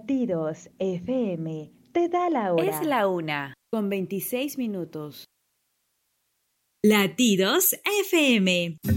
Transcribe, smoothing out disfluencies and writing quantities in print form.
Latidos FM te da la hora. Es la 1:26. Latidos FM.